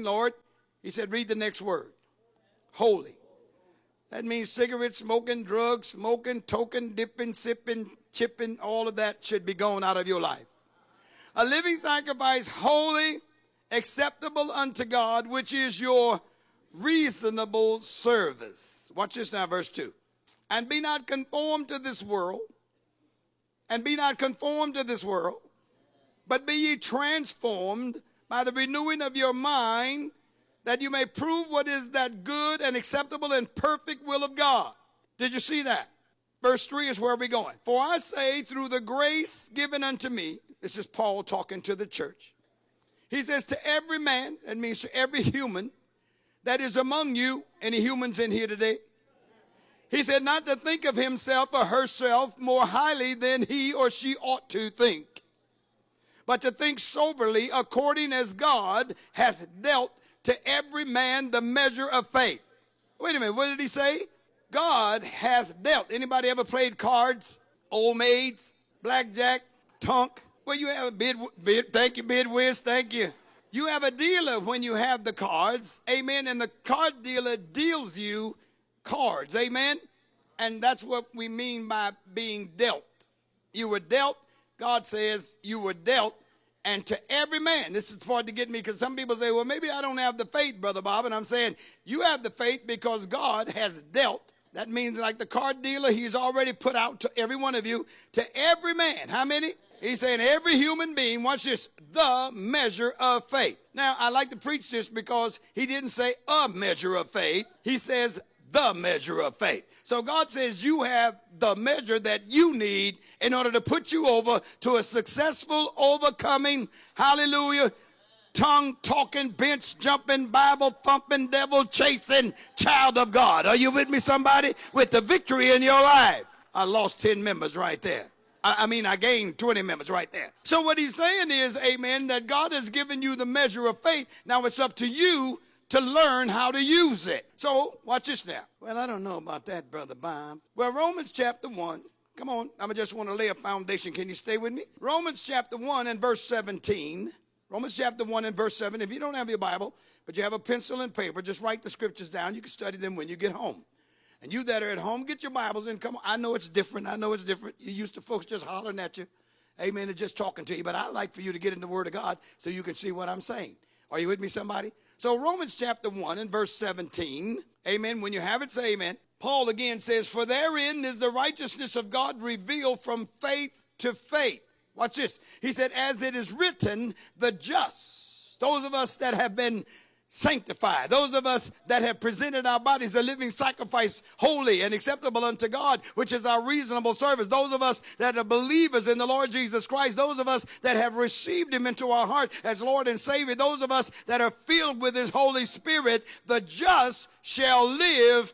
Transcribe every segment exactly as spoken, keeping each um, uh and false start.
Lord. He said, read the next word. Holy. That means cigarette smoking, drugs smoking, token, dipping, sipping, chipping, all of that should be gone out of your life. A living sacrifice, holy, acceptable unto God, which is your reasonable service. Watch this now, verse two. And be not conformed to this world, and be not conformed to this world, but be ye transformed by the renewing of your mind, that you may prove what is that good and acceptable and perfect will of God. Did you see that? Verse three is where we're going. For I say, through the grace given unto me, this is Paul talking to the church. He says, to every man, that means to every human that is among you. Any humans in here today? He said, not to think of himself or herself more highly than he or she ought to think, but to think soberly, according as God hath dealt to every man the measure of faith. Wait a minute, what did he say? God hath dealt. Anybody ever played cards? Old maids, blackjack, tunk? Well, you have a bid, bid thank you, bid whiz, thank you. You have a dealer when you have the cards, amen, and the card dealer deals you cards, amen, and that's what we mean by being dealt. You were dealt, God says you were dealt, and to every man. This is hard to get me because some people say, well, maybe I don't have the faith, Brother Bob, and I'm saying you have the faith because God has dealt. That means like the card dealer, he's already put out to every one of you, to every man. How many? He's saying every human being, watch this, the measure of faith. Now, I like to preach this because he didn't say a measure of faith. He says the measure of faith. So God says you have the measure that you need in order to put you over to a successful, overcoming, hallelujah, tongue-talking, bench-jumping, Bible-thumping, devil-chasing child of God. Are you with me, somebody? With the victory in your life. I lost ten members right there. I mean, I gained twenty members right there. So what he's saying is, amen, that God has given you the measure of faith. Now it's up to you to learn how to use it. So watch this now. Well, I don't know about that, Brother Bob. Well, Romans chapter one. Come on. I just want to lay a foundation. Can you stay with me? Romans chapter one and verse seventeen. Romans chapter one and verse seven. If you don't have your Bible, but you have a pencil and paper, just write the scriptures down. You can study them when you get home. And you that are at home, get your Bibles and come on. I know it's different. I know it's different. You used to folks just hollering at you. Amen. And just talking to you. But I like for you to get in the Word of God so you can see what I'm saying. Are you with me, somebody? So Romans chapter one and verse seventeen. Amen. When you have it, say amen. Paul again says, for therein is the righteousness of God revealed from faith to faith. Watch this. He said, as it is written, the just, those of us that have been sanctified, those of us that have presented our bodies a living sacrifice, holy and acceptable unto God, which is our reasonable service, those of us that are believers in the Lord Jesus Christ, those of us that have received him into our heart as Lord and Savior, those of us that are filled with his Holy Spirit, the just shall live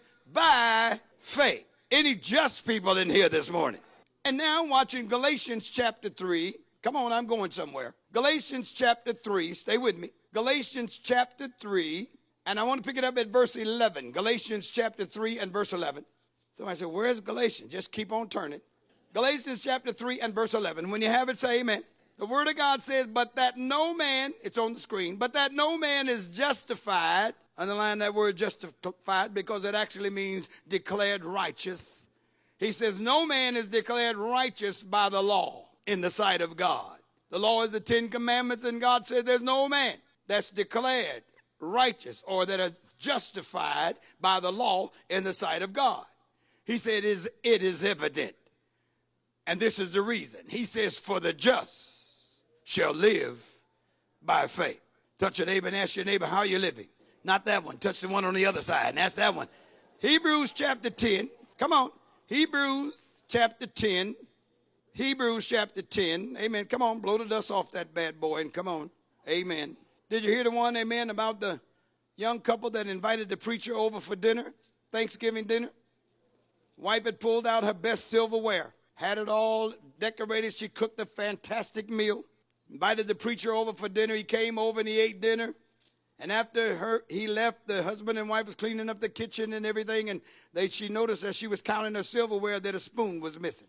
by faith. Any just people in here this morning? And now watching Galatians chapter three. Come on, I'm going somewhere. Galatians chapter three, stay with me. Galatians chapter three, and I want to pick it up at verse eleven. Galatians chapter three and verse eleven. Somebody said, where's Galatians? Just keep on turning. Galatians chapter three and verse eleven. When you have it, say amen. The word of God says, but that no man, it's on the screen, but that no man is justified. Underline that word justified because it actually means declared righteous. He says, no man is declared righteous by the law in the sight of God. The law is the Ten Commandments, and God said there's no man that's declared righteous or that is justified by the law in the sight of God. He said, it is evident. And this is the reason. He says, for the just shall live by faith. Touch your neighbor and ask your neighbor, how are you living? Not that one. Touch the one on the other side and ask that one. Hebrews chapter ten. Come on. Hebrews chapter ten. Hebrews chapter ten. Amen. Come on. Blow the dust off that bad boy and come on. Amen. Did you hear the one, amen, about the young couple that invited the preacher over for dinner, Thanksgiving dinner? Wife had pulled out her best silverware, had it all decorated. She cooked a fantastic meal, invited the preacher over for dinner. He came over and he ate dinner. And after her, he left, the husband and wife was cleaning up the kitchen and everything, and they, she noticed as she was counting her silverware that a spoon was missing.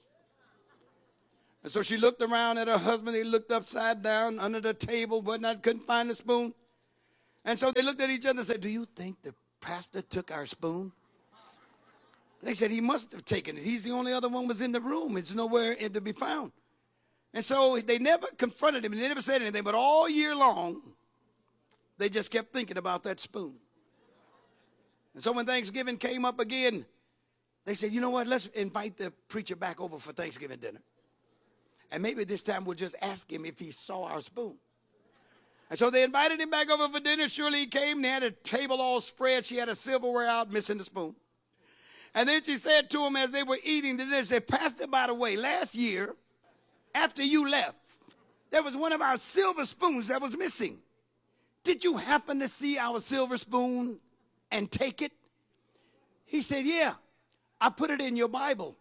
And so she looked around at her husband. He looked upside down under the table, whatnot, couldn't find the spoon. And so they looked at each other and said, do you think the pastor took our spoon? They said, he must have taken it. He's the only other one was in the room. It's nowhere to be found. And so they never confronted him. They never said anything. But all year long, they just kept thinking about that spoon. And so when Thanksgiving came up again, they said, you know what, let's invite the preacher back over for Thanksgiving dinner. And maybe this time we'll just ask him if he saw our spoon. And so they invited him back over for dinner. Surely he came. They had a table all spread. She had a silverware out, missing the spoon. And then she said to him as they were eating the dinner, she said, Pastor, by the way, last year, after you left, there was one of our silver spoons that was missing. Did you happen to see our silver spoon and take it? He said, yeah, I put it in your Bible.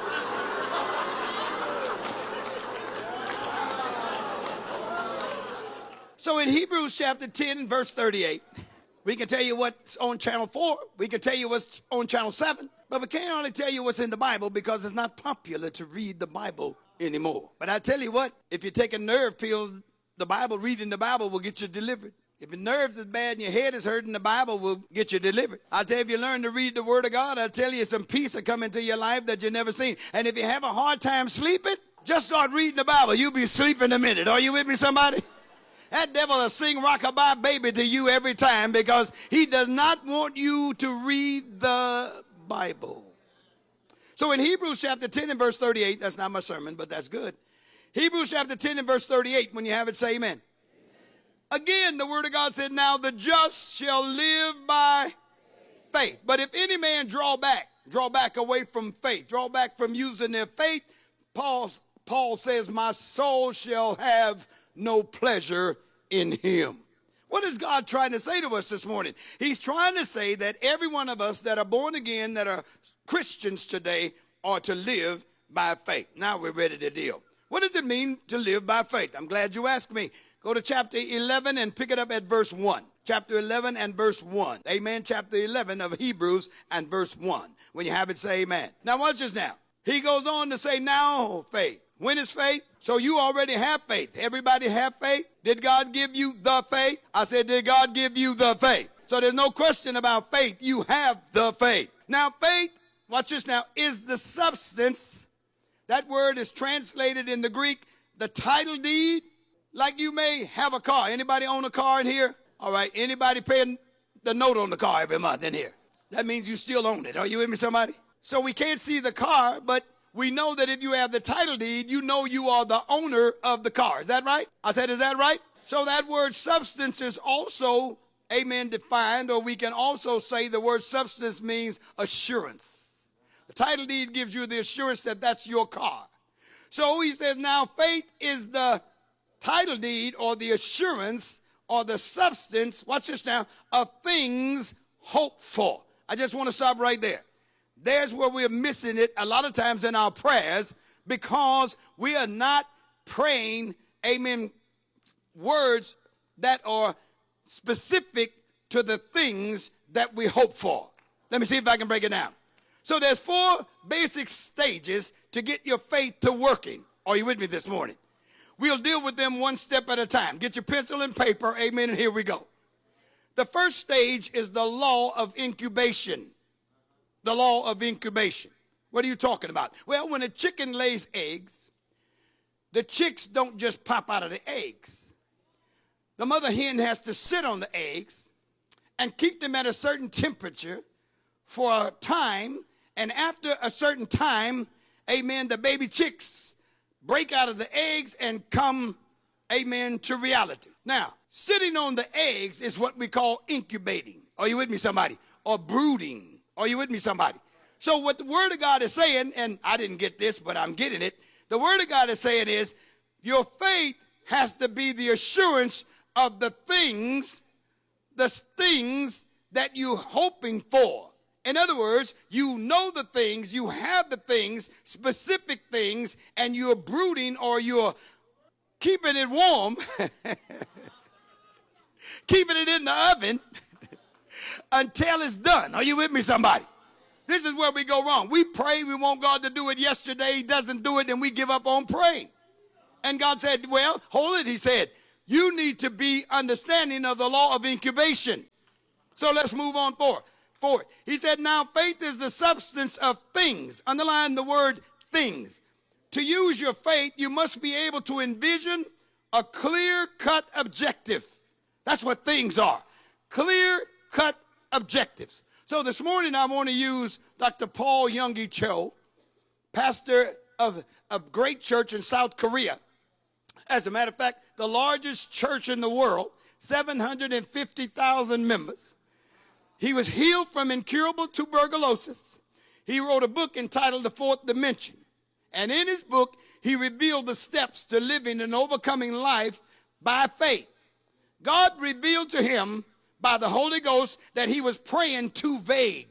So in Hebrews chapter ten, verse thirty-eight, we can tell you what's on channel four. We can tell you what's on channel seven. But we can't only tell you what's in the Bible because it's not popular to read the Bible anymore. But I tell you what, if you take a nerve pill, the Bible, reading the Bible will get you delivered. If your nerves is bad and your head is hurting, the Bible will get you delivered. I'll tell you, if you learn to read the Word of God, I'll tell you some peace will come into your life that you've never seen. And if you have a hard time sleeping, just start reading the Bible. You'll be asleep in a minute. Are you with me, somebody? That devil will sing rockabye baby to you every time because he does not want you to read the Bible. So in Hebrews chapter ten and verse thirty-eight, that's not my sermon, but that's good. Hebrews chapter ten and verse thirty-eight, when you have it, say amen. Again, the word of God said, now the just shall live by faith. But if any man draw back, draw back away from faith, draw back from using their faith, Paul, Paul says, my soul shall have no pleasure in him. What is God trying to say to us this morning? He's trying to say that every one of us that are born again, that are Christians today, are to live by faith. Now we're ready to deal. What does it mean to live by faith? I'm glad you asked me. Go to chapter eleven and pick it up at verse one. Chapter eleven and verse one. Amen. Chapter eleven of Hebrews and verse one. When you have it, say amen. Now watch this now. He goes on to say, now faith. When is faith? So you already have faith. Everybody have faith? Did God give you the faith? I said, did God give you the faith? So there's no question about faith. You have the faith. Now faith, watch this now, is the substance. That word is translated in the Greek, the title deed. Like you may have a car. Anybody own a car in here? All right. Anybody paying the note on the car every month in here? That means you still own it. Are you with me, somebody? So we can't see the car, but we know that if you have the title deed, you know you are the owner of the car. Is that right? I said, is that right? So that word substance is also, amen, defined, or we can also say the word substance means assurance. The title deed gives you the assurance that that's your car. So he says, now faith is the title deed or the assurance or the substance, watch this now, of things hoped for. I just want to stop right there. There's where we're missing it a lot of times in our prayers because we are not praying, amen, words that are specific to the things that we hope for. Let me see if I can break it down. So there's four basic stages to get your faith to working. Are you with me this morning? We'll deal with them one step at a time. Get your pencil and paper, amen, and here we go. The first stage is the law of incubation. The law of incubation. What are you talking about? Well, when a chicken lays eggs, the chicks don't just pop out of the eggs. The mother hen has to sit on the eggs and keep them at a certain temperature for a time, and after a certain time, amen, the baby chicks break out of the eggs and come, amen, to reality. Now, sitting on the eggs is what we call incubating. Are you with me, somebody? Or brooding. Are you with me, somebody? So what the Word of God is saying, and I didn't get this, but I'm getting it. The Word of God is saying is, your faith has to be the assurance of the things, the things that you're hoping for. In other words, you know the things, you have the things, specific things, and you're brooding or you're keeping it warm, keeping it in the oven until it's done. Are you with me, somebody? This is where we go wrong. We pray, we want God to do it yesterday. He doesn't do it, and we give up on praying. And God said, well, hold it. He said, you need to be understanding of the law of incubation. So let's move on forward. forward. He said, now faith is the substance of things. Underline the word things. To use your faith, you must be able to envision a clear-cut objective. That's what things are. Clear-cut objectives. So this morning I want to use Doctor Paul Yonggi Cho, pastor of a great church in South Korea. As a matter of fact, the largest church in the world, seven hundred fifty thousand members. He was healed from incurable tuberculosis. He wrote a book entitled The Fourth Dimension. And in his book, he revealed the steps to living and overcoming life by faith. God revealed to him by the Holy Ghost that he was praying too vague.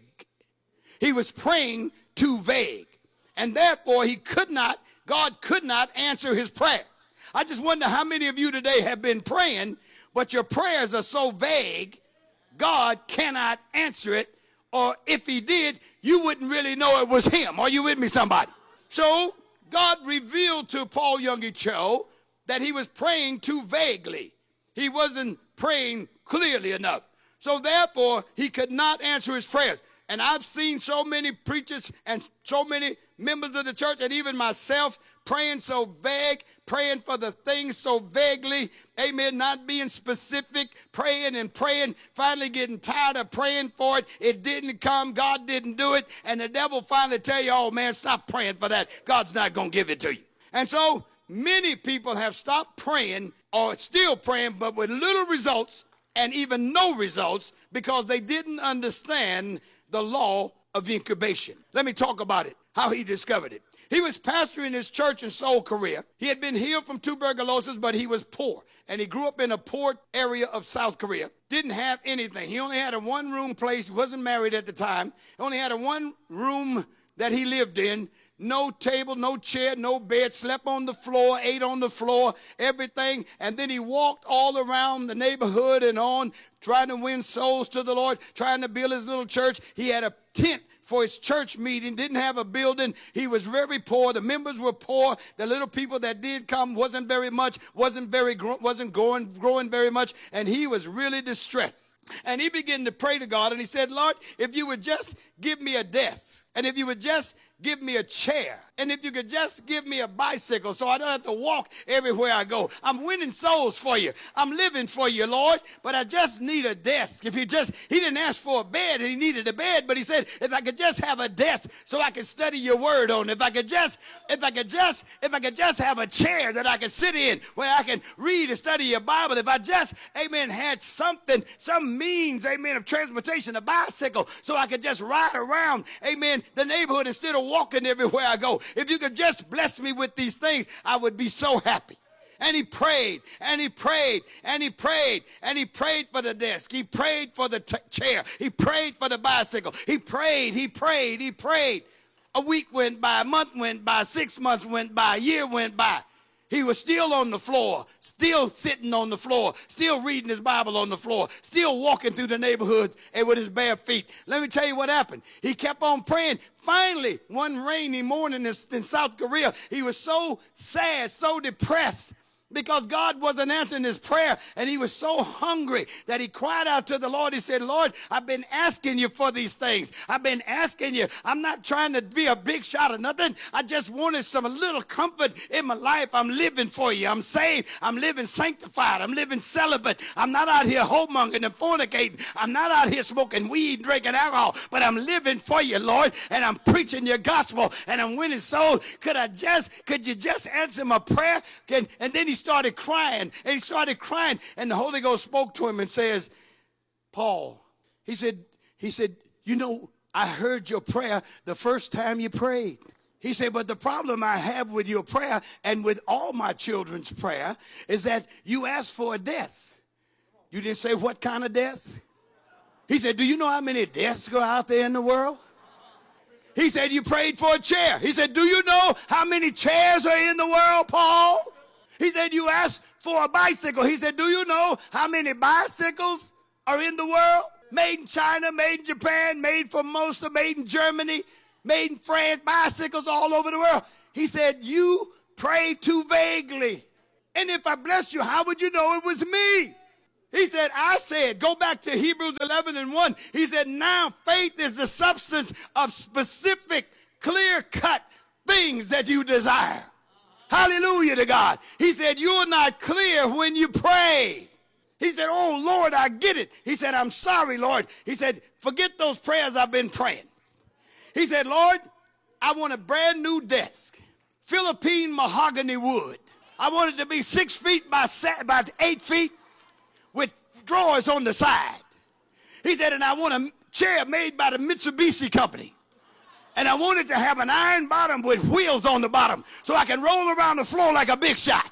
He was praying too vague. And therefore, he could not, God could not answer his prayers. I just wonder how many of you today have been praying, but your prayers are so vague, God cannot answer it. Or if he did, you wouldn't really know it was him. Are you with me, somebody? So God revealed to Paul Yonggi Cho that he was praying too vaguely. He wasn't praying clearly enough. So therefore, he could not answer his prayers. And I've seen so many preachers and so many members of the church and even myself praying so vague, praying for the things so vaguely, amen, not being specific, praying and praying, finally getting tired of praying for it. It didn't come. God didn't do it. And the devil finally tell you, oh, man, stop praying for that. God's not going to give it to you. And so many people have stopped praying or still praying, but with little results and even no results because they didn't understand the law of incubation. Let me talk about it, how he discovered it. He was pastoring his church in Seoul, Korea. He had been healed from tuberculosis, but he was poor. And he grew up in a poor area of South Korea. Didn't have anything. He only had a one-room place. He wasn't married at the time. He only had a one-room that he lived in. No table, no chair, no bed, slept on the floor, ate on the floor, everything. And then he walked all around the neighborhood and on, trying to win souls to the Lord, trying to build his little church. He had a tent for his church meeting, didn't have a building. He was very poor. The members were poor. The little people that did come wasn't very much, wasn't very, wasn't growing, growing very much. And he was really distressed. And he began to pray to God, and he said, Lord, if you would just give me a desk, and if you would just give me a chair, and if you could just give me a bicycle so I don't have to walk everywhere I go. I'm winning souls for you. I'm living for you, Lord, but I just need a desk. If you just, he didn't ask for a bed, and he needed a bed, but he said, if I could just have a desk so I could study your word on, if I could just, if I could just, if I could just have a chair that I could sit in where I can read and study your Bible, if I just, amen, had something, some means, amen, of transportation, a bicycle, so I could just ride around, amen, the neighborhood instead of walking everywhere I go. If you could just bless me with these things, I would be so happy. And he prayed, and he prayed, and he prayed, and he prayed for the desk. He prayed for the t- chair. He prayed for the bicycle. He prayed, he prayed, he prayed. A week went by, a month went by, six months went by, a year went by. He was still on the floor, still sitting on the floor, still reading his Bible on the floor, still walking through the neighborhood and with his bare feet. Let me tell you what happened. He kept on praying. Finally, one rainy morning in, in South Korea, he was so sad, so depressed, because God wasn't answering his prayer, and he was so hungry that he cried out to the Lord. He said, Lord, I've been asking you for these things. I've been asking you. I'm not trying to be a big shot or nothing. I just wanted some a little comfort in my life. I'm living for you. I'm saved. I'm living sanctified. I'm living celibate. I'm not out here homongering and fornicating. I'm not out here smoking weed, drinking alcohol, but I'm living for you, Lord, and I'm preaching your gospel, and I'm winning souls. Could I just, could you just answer my prayer? Can, and then he started crying, and he started crying, and the Holy Ghost spoke to him and says, Paul, he said, he said, you know, I heard your prayer the first time you prayed. He said, but the problem I have with your prayer and with all my children's prayer is that you asked for a desk. You didn't say what kind of desk? He said, do you know how many desks are out there in the world? He said, you prayed for a chair. He said, do you know how many chairs are in the world, Paul? He said, you asked for a bicycle. He said, do you know how many bicycles are in the world? Made in China, made in Japan, made for Formosa, made in Germany, made in France, bicycles all over the world. He said, you pray too vaguely. And if I blessed you, how would you know it was me? He said, I said, go back to Hebrews eleven and one. He said, now faith is the substance of specific, clear-cut things that you desire. Hallelujah to God. He said, you're not clear when you pray. He said, oh, Lord, I get it. He said, I'm sorry, Lord. He said, forget those prayers I've been praying. He said, Lord, I want a brand new desk, Philippine mahogany wood. I want it to be six feet by, by eight feet with drawers on the side. He said, and I want a chair made by the Mitsubishi company. And I want it to have an iron bottom with wheels on the bottom so I can roll around the floor like a big shot.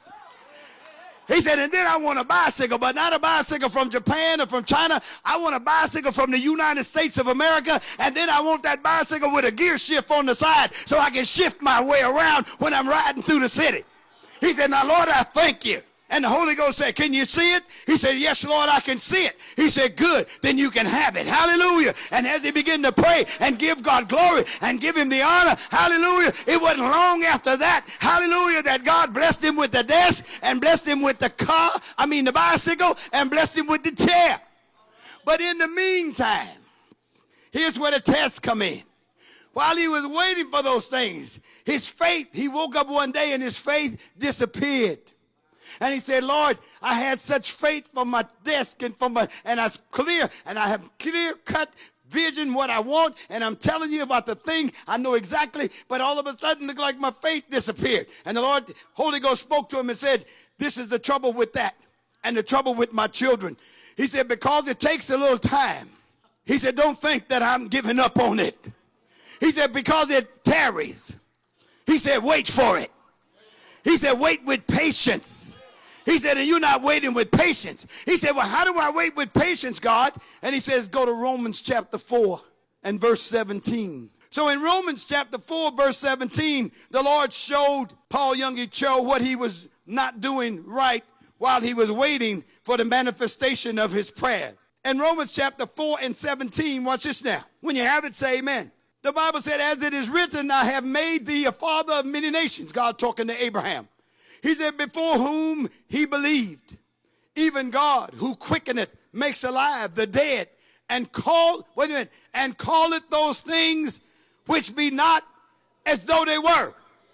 He said, and then I want a bicycle, but not a bicycle from Japan or from China. I want a bicycle from the United States of America, and then I want that bicycle with a gear shift on the side so I can shift my way around when I'm riding through the city. He said, now, Lord, I thank you. And the Holy Ghost said, can you see it? He said, yes, Lord, I can see it. He said, good, then you can have it. Hallelujah. And as he began to pray and give God glory and give him the honor, hallelujah, it wasn't long after that, hallelujah, that God blessed him with the desk and blessed him with the car, I mean the bicycle, and blessed him with the chair. But in the meantime, here's where the tests come in. While he was waiting for those things, his faith, he woke up one day and his faith disappeared. And he said, Lord, I had such faith for my desk and for my, and I clear, and I have clear cut vision what I want, and I'm telling you about the thing, I know exactly, but all of a sudden it looked like my faith disappeared. And the Lord, Holy Ghost spoke to him and said, this is the trouble with that, and the trouble with my children. He said, because it takes a little time. He said, don't think that I'm giving up on it. He said, because it tarries. He said, wait for it. He said, wait with patience. He said, and you're not waiting with patience. He said, well, how do I wait with patience, God? And he says, go to Romans chapter four and verse seventeen. So in Romans chapter four, verse seventeen, the Lord showed Paul Youngie Cho what he was not doing right while he was waiting for the manifestation of his prayers. In Romans chapter four and seventeen, watch this now. When you have it, say amen. The Bible said, as it is written, I have made thee a father of many nations. God talking to Abraham. He said, before whom he believed, even God who quickeneth, makes alive the dead, and call, wait a minute, and calleth those things which be not as though they were.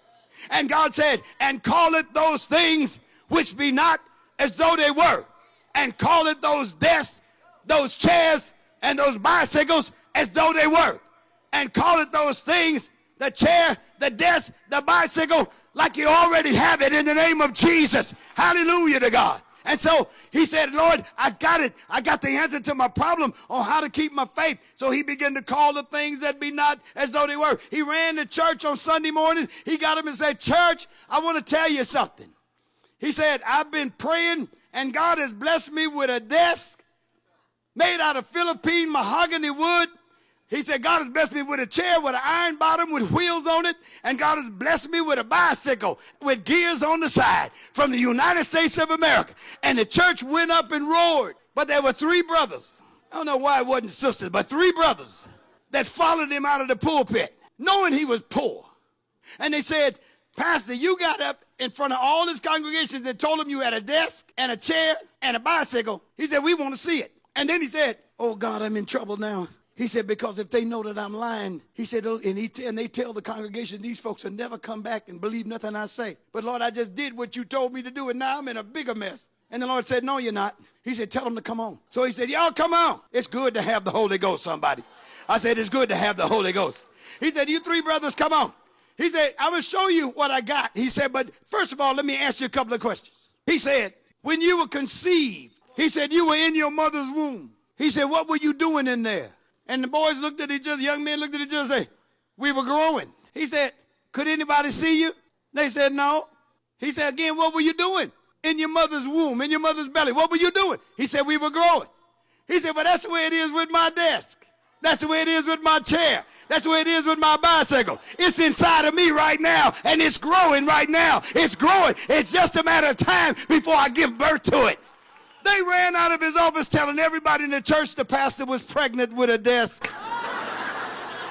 And God said, and calleth those things which be not as though they were. And calleth those desks, those chairs, and those bicycles as though they were. And calleth those things, the chair, the desk, the bicycle, like you already have it in the name of Jesus. Hallelujah to God. And so he said, Lord, I got it. I got the answer to my problem on how to keep my faith. So he began to call the things that be not as though they were. He ran to church on Sunday morning. He got him and said, church, I want to tell you something. He said, I've been praying and God has blessed me with a desk made out of Philippine mahogany wood. He said, God has blessed me with a chair with an iron bottom with wheels on it. And God has blessed me with a bicycle with gears on the side from the United States of America. And the church went up and roared. But there were three brothers. I don't know why it wasn't sisters, but three brothers that followed him out of the pulpit, knowing he was poor. And they said, Pastor, you got up in front of all this congregation and told him you had a desk and a chair and a bicycle. He said, we want to see it. And then he said, oh, God, I'm in trouble now. He said, because if they know that I'm lying, he said, and, he t- and they tell the congregation, these folks will never come back and believe nothing I say. But Lord, I just did what you told me to do, and now I'm in a bigger mess. And the Lord said, no, you're not. He said, tell them to come on. So he said, y'all come on. It's good to have the Holy Ghost, somebody. I said, it's good to have the Holy Ghost. He said, you three brothers, come on. He said, I will show you what I got. He said, but first of all, let me ask you a couple of questions. He said, when you were conceived, he said, you were in your mother's womb. He said, what were you doing in there? And the boys looked at each other, young men looked at each other and said, we were growing. He said, could anybody see you? They said, no. He said, again, what were you doing? In your mother's womb, in your mother's belly. What were you doing? He said, we were growing. He said, but that's the way it is with my desk. That's the way it is with my chair. That's the way it is with my bicycle. It's inside of me right now, and it's growing right now. It's growing. It's just a matter of time before I give birth to it. They ran out of his office telling everybody in the church the pastor was pregnant with a desk.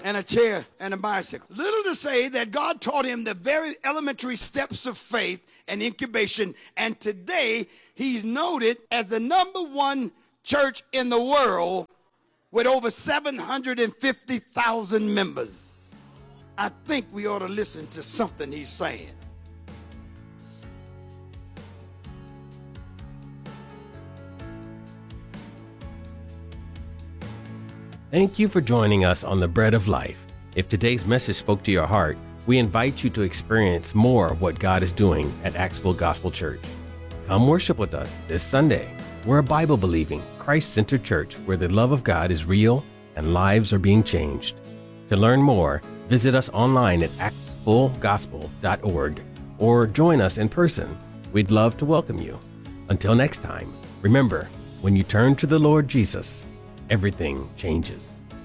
and a chair and a bicycle. Little to say that God taught him the very elementary steps of faith and incubation, and today he's noted as the number one church in the world with over seven hundred fifty thousand members. I think we ought to listen to something he's saying. Thank you for joining us on The Bread of Life. If today's message spoke to your heart, we invite you to experience more of what God is doing at Axville Gospel Church. Come worship with us this Sunday. We're a Bible-believing, Christ-centered church where the love of God is real and lives are being changed. To learn more, visit us online at axville gospel dot org or join us in person. We'd love to welcome you. Until next time, remember, when you turn to the Lord Jesus, everything changes.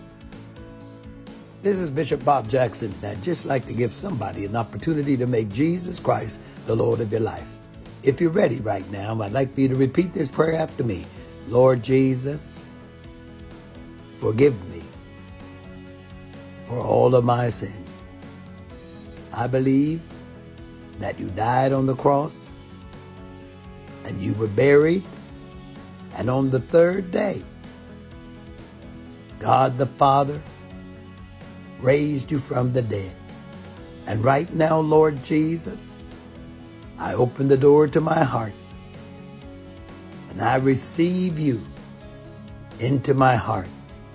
This is Bishop Bob Jackson. I'd just like to give somebody an opportunity to make Jesus Christ the Lord of your life. If you're ready right now, I'd like for you to repeat this prayer after me. Lord Jesus, forgive me for all of my sins. I believe that you died on the cross and you were buried, and on the third day, God the Father raised you from the dead. And right now, Lord Jesus, I open the door to my heart and I receive you into my heart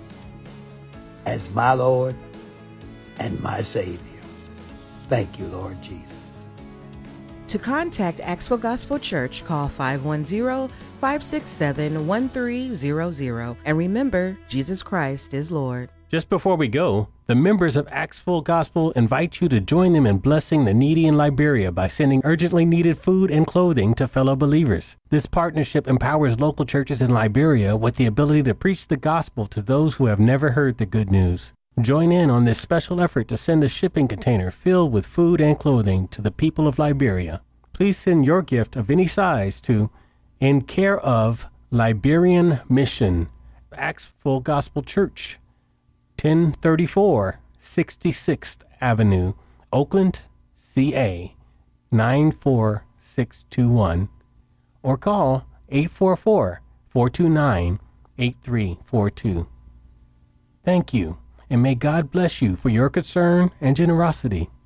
as my Lord and my Savior. Thank you, Lord Jesus. To contact Axville Gospel Church, call five one zero, five six seven, one three zero zero. And remember, Jesus Christ is Lord. Just before we go, the members of Axville Gospel invite you to join them in blessing the needy in Liberia by sending urgently needed food and clothing to fellow believers. This partnership empowers local churches in Liberia with the ability to preach the gospel to those who have never heard the good news. Join in on this special effort to send a shipping container filled with food and clothing to the people of Liberia. Please send your gift of any size to In Care of Liberian Mission, Axville Gospel Church, ten thirty-four sixty-sixth Avenue, Oakland, C A nine four six two one, or call eight four four, four two nine, eight three four two. Thank you, and may God bless you for your concern and generosity.